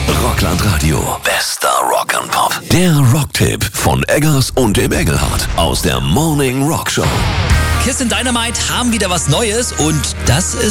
Rockland Radio. Bester Rock and Pop. Der Rocktipp von Eggers und dem Engelhardt aus der Morning Rock Show. Kiss and Dynamite haben wieder was Neues und das ist